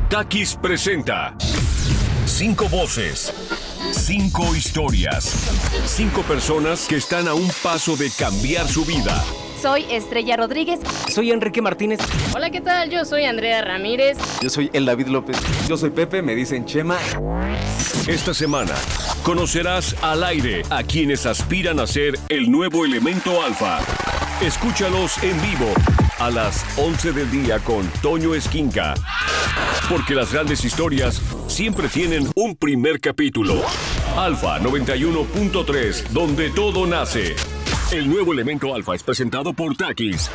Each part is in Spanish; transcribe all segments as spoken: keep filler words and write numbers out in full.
Takis presenta cinco voces, cinco historias, cinco personas que están a un paso de cambiar su vida. Soy Estrella Rodríguez. Soy Enrique Martínez. Hola, ¿qué tal? Yo soy Andrea Ramírez. Yo soy el David López. Yo soy Pepe, me dicen Chema. Esta semana conocerás al aire a quienes aspiran a ser el nuevo elemento alfa. Escúchalos en vivo a las once del día con Toño Esquinca. Porque las grandes historias siempre tienen un primer capítulo. Alfa noventa y uno punto tres, donde todo nace. El nuevo elemento alfa es presentado por Takis.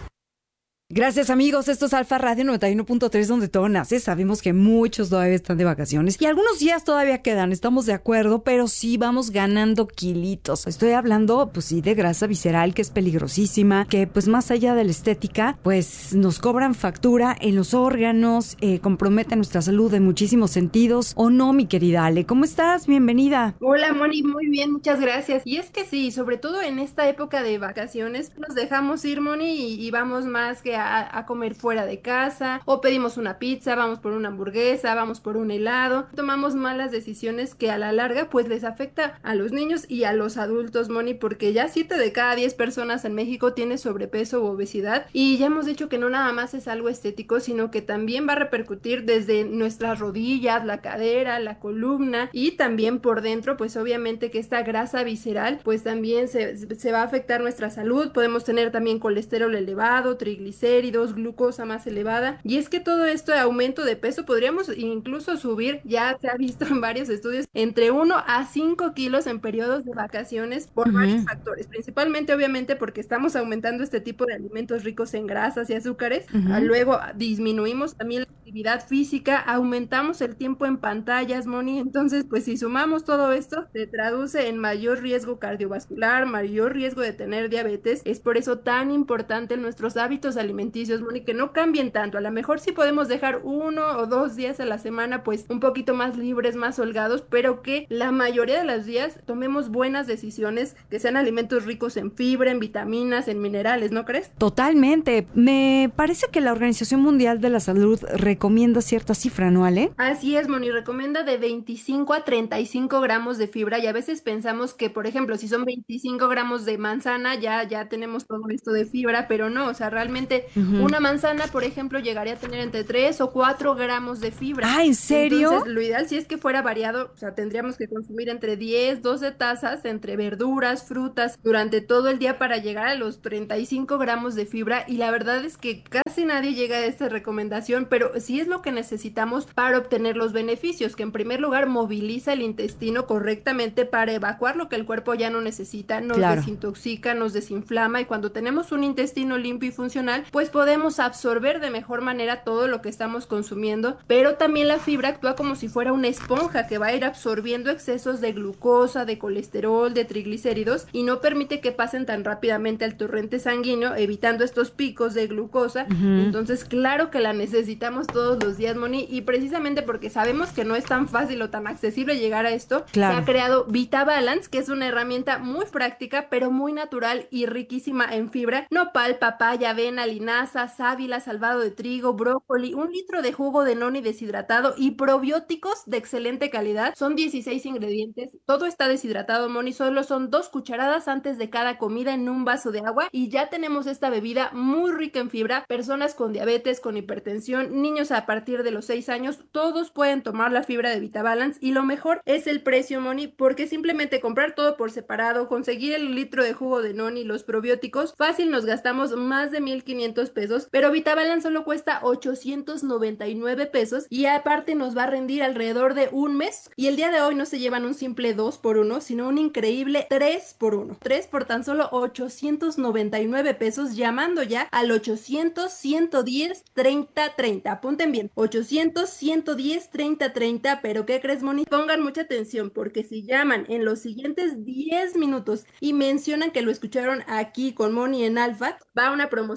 Gracias, amigos. Esto es Alfa Radio noventa y uno punto tres, donde todo nace. Sabemos que muchos todavía están de vacaciones y algunos días todavía quedan, estamos de acuerdo, pero sí vamos ganando kilitos. Estoy hablando, pues sí, de grasa visceral, que es peligrosísima, que pues más allá de la estética, pues nos cobran factura en los órganos, eh, compromete nuestra salud en muchísimos sentidos. ¿O no, mi querida Ale? ¿Cómo estás? Bienvenida. Hola, Moni, muy bien, muchas gracias. Y es que sí, sobre todo en esta época de vacaciones, nos dejamos ir, Moni, y, y vamos más que a A, a comer fuera de casa, o pedimos una pizza, vamos por una hamburguesa, vamos por un helado. Tomamos malas decisiones que a la larga pues les afecta a los niños y a los adultos, Moni, porque ya siete de cada diez personas en México tiene sobrepeso u obesidad, y ya hemos dicho que no nada más es algo estético, sino que también va a repercutir desde nuestras rodillas, la cadera, la columna, y también por dentro, pues obviamente que esta grasa visceral pues también se, se va a afectar nuestra salud. Podemos tener también colesterol elevado, triglicéridos, glucosa más elevada, y es que todo esto de aumento de peso podríamos incluso subir, ya se ha visto en varios estudios, entre uno a cinco kilos en periodos de vacaciones por uh-huh. varios factores, principalmente obviamente porque estamos aumentando este tipo de alimentos ricos en grasas y azúcares, uh-huh. luego disminuimos también la actividad física, aumentamos el tiempo en pantallas, Moni, entonces pues si sumamos todo esto, se traduce en mayor riesgo cardiovascular, mayor riesgo de tener diabetes. Es por eso tan importante nuestros hábitos alimenticios, Moni, que no cambien tanto. A lo mejor sí podemos dejar uno o dos días a la semana pues un poquito más libres, más holgados, pero que la mayoría de los días tomemos buenas decisiones, que sean alimentos ricos en fibra, en vitaminas, en minerales, ¿no crees? Totalmente. Me parece que la Organización Mundial de la Salud recomienda cierta cifra, ¿no, Ale? Así es, Moni, recomienda de veinticinco a treinta y cinco gramos de fibra, y a veces pensamos que, por ejemplo, si son veinticinco gramos de manzana, ya, ya tenemos todo esto de fibra, pero no, o sea, realmente Uh-huh. una manzana, por ejemplo, llegaría a tener entre tres o cuatro gramos de fibra. Ah, ¿en serio? Entonces, lo ideal, si es que fuera variado, o sea, tendríamos que consumir entre diez, doce tazas entre verduras, frutas, durante todo el día para llegar a los treinta y cinco gramos de fibra, y la verdad es que casi nadie llega a esta recomendación, pero sí es lo que necesitamos para obtener los beneficios, que en primer lugar moviliza el intestino correctamente para evacuar lo que el cuerpo ya no necesita, nos claro. desintoxica, nos desinflama, y cuando tenemos un intestino limpio y funcional, pues podemos absorber de mejor manera todo lo que estamos consumiendo, pero también la fibra actúa como si fuera una esponja que va a ir absorbiendo excesos de glucosa, de colesterol, de triglicéridos, y no permite que pasen tan rápidamente al torrente sanguíneo, evitando estos picos de glucosa. Uh-huh. Entonces, claro que la necesitamos todos los días, Moni, y precisamente porque sabemos que no es tan fácil o tan accesible llegar a esto, claro. se ha creado VitaBalance, que es una herramienta muy práctica, pero muy natural y riquísima en fibra: nopal, papaya, avena, linaza, sábila, salvado de trigo, brócoli, un litro de jugo de noni deshidratado y probióticos de excelente calidad. Son dieciséis ingredientes, todo está deshidratado, Moni, solo son dos cucharadas antes de cada comida en un vaso de agua, y ya tenemos esta bebida muy rica en fibra. Personas con diabetes, con hipertensión, niños a partir de los seis años, todos pueden tomar la fibra de VitaBalance, y lo mejor es el precio, Moni, porque simplemente comprar todo por separado, conseguir el litro de jugo de noni, los probióticos, fácil nos gastamos más de mil quinientos pesos, pero VitaBalance solo cuesta ochocientos noventa y nueve pesos, y aparte nos va a rendir alrededor de un mes, y el día de hoy no se llevan un simple dos por uno, sino un increíble tres por uno, tres por tan solo ochocientos noventa y nueve pesos, llamando ya al ochocientos, ciento diez, treinta, treinta. Apunten bien, ochocientos, ciento diez, treinta, treinta. Pero ¿qué crees, Moni? Pongan mucha atención, porque si llaman en los siguientes diez minutos y mencionan que lo escucharon aquí con Moni en Alfa, va una promoción mucho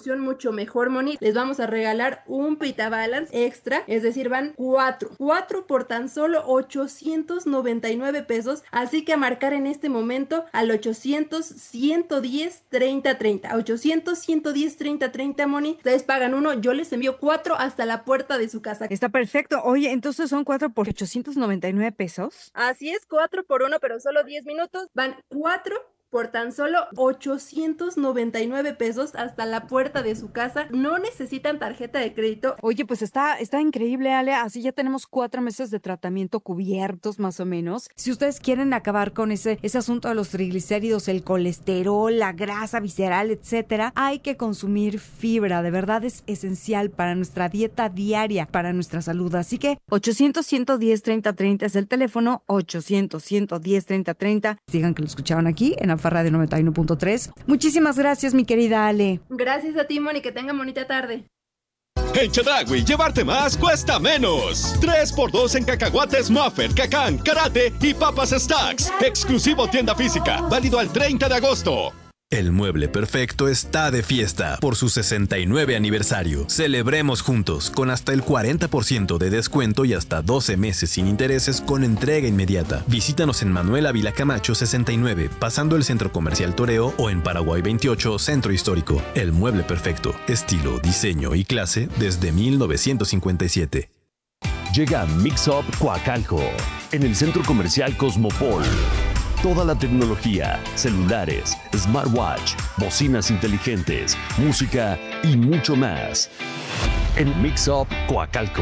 mucho mejor, Moni. Les vamos a regalar un Pita Balance extra, es decir, van cuatro. Cuatro por tan solo ochocientos noventa y nueve pesos. Así que a marcar en este momento al ochocientos, ciento diez, treinta, treinta. ochocientos, ciento diez, treinta, treinta, Moni. Ustedes pagan uno, yo les envío cuatro hasta la puerta de su casa. Está perfecto. Oye, entonces son cuatro por ochocientos noventa y nueve pesos. Así es, cuatro por uno, pero solo diez minutos. Van cuatro por tan solo ochocientos noventa y nueve pesos hasta la puerta de su casa. No necesitan tarjeta de crédito. Oye, pues está, está increíble, Ale. Así ya tenemos cuatro meses de tratamiento cubiertos, más o menos. Si ustedes quieren acabar con ese, ese asunto de los triglicéridos, el colesterol, la grasa visceral, etcétera, hay que consumir fibra. De verdad es esencial para nuestra dieta diaria, para nuestra salud. Así que ochocientos, ciento diez, treinta, treinta es el teléfono. ochocientos, ciento diez, treinta, treinta. Digan que lo escuchaban aquí en Alfa Radio noventa y uno punto tres. Muchísimas gracias, mi querida Ale. Gracias a ti, Moni, que tengan bonita tarde. En Chedraui, llevarte más cuesta menos. tres por dos en cacahuates Muffer, Cacán, Karate y Papas Stacks. Exclusivo tienda física, válido al treinta de agosto. El Mueble Perfecto está de fiesta por su sesenta y nueve aniversario. Celebremos juntos con hasta el cuarenta por ciento de descuento y hasta doce meses sin intereses con entrega inmediata. Visítanos en Manuel Ávila Camacho sesenta y nueve, pasando el Centro Comercial Toreo, o en Paraguay veintiocho, Centro Histórico. El Mueble Perfecto, estilo, diseño y clase desde mil novecientos cincuenta y siete. Llega Mix Up Coacalco en el Centro Comercial Cosmopol. Toda la tecnología, celulares, smartwatch, bocinas inteligentes, música y mucho más. En Mix Up Coacalco.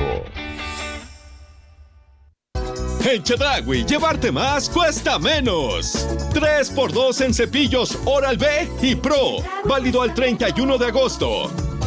En Chedraui, llevarte más cuesta menos. tres por dos en cepillos Oral-B y Pro, válido al treinta y uno de agosto.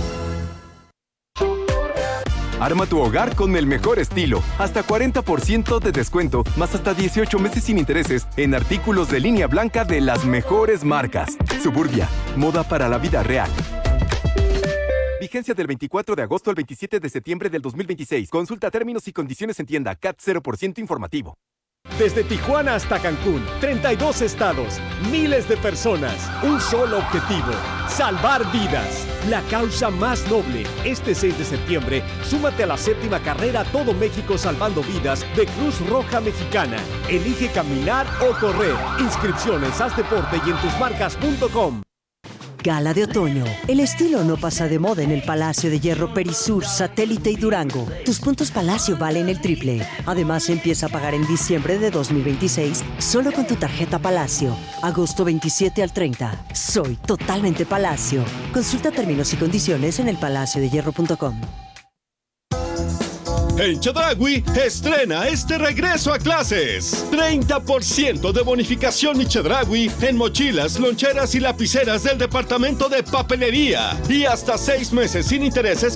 Arma tu hogar con el mejor estilo. Hasta cuarenta por ciento de descuento, más hasta dieciocho meses sin intereses en artículos de línea blanca de las mejores marcas. Suburbia, moda para la vida real. Vigencia del veinticuatro de agosto al veintisiete de septiembre del dos mil veintiséis. Consulta términos y condiciones en tienda. C A T cero por ciento informativo. Desde Tijuana hasta Cancún, treinta y dos estados, miles de personas, un solo objetivo: salvar vidas. La causa más noble. Este seis de septiembre, súmate a la séptima carrera Todo México Salvando Vidas de Cruz Roja Mexicana. Elige caminar o correr. Inscripciones, haz deporte y en tus marcas punto com. Gala de otoño. El estilo no pasa de moda en el Palacio de Hierro Perisur, Satélite y Durango. Tus puntos Palacio valen el triple. Además, empieza a pagar en diciembre de dos mil veintiséis solo con tu tarjeta Palacio. Agosto veintisiete al treinta. Soy totalmente Palacio. Consulta términos y condiciones en el palacio de hierro punto com. En Chedraui, estrena este regreso a clases. treinta por ciento de bonificación y Chedraui en mochilas, loncheras y lapiceras del departamento de papelería. Y hasta seis meses sin intereses